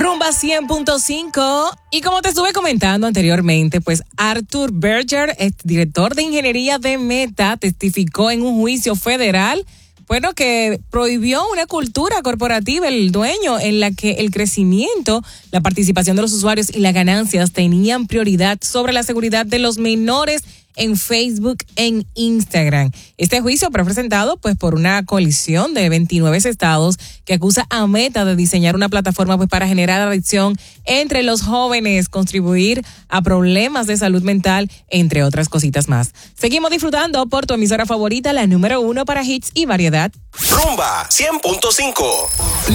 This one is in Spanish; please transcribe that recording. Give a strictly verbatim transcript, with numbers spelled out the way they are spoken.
Rumba cien punto cinco. Y como te estuve comentando anteriormente, pues Arthur Berger, director de ingeniería de Meta, testificó en un juicio federal, bueno, que prohibió una cultura corporativa, el dueño, en la que el crecimiento, la participación de los usuarios y las ganancias tenían prioridad sobre la seguridad de los menores en Facebook, en Instagram. Este juicio fue presentado pues por una coalición de veintinueve estados que acusa a Meta de diseñar una plataforma pues para generar adicción entre los jóvenes, contribuir a problemas de salud mental, entre otras cositas más. Seguimos disfrutando por tu emisora favorita, la número uno para hits y variedad. Rumba cien punto cinco.